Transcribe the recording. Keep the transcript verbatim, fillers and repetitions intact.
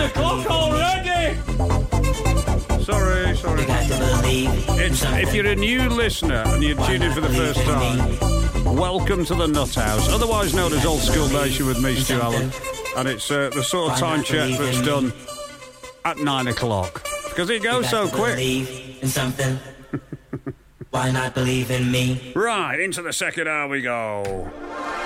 o'clock already! Sorry, sorry. It's, if you're a new listener and you're tuned in for the first time, welcome to the Nut House, otherwise known as Old School Nation with me, Stu Allen. And it's uh, the sort of time check that's done at nine o'clock. Because it goes so quick. Believe in something. Why not believe in me? Right, into the second hour we go.